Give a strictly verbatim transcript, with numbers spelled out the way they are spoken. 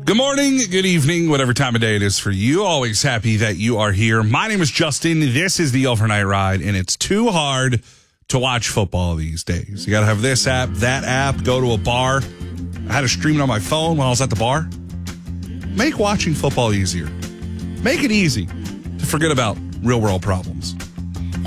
Good morning, good evening, whatever time of day it is for you. Always happy that you are here. My name is Justin. This is the Overnight Ride, and it's too hard to watch football these days. You got to have this app, that app, go to a bar. I had to stream it on my phone while I was at the bar. Make watching football easier. Make it easy to forget about real-world problems.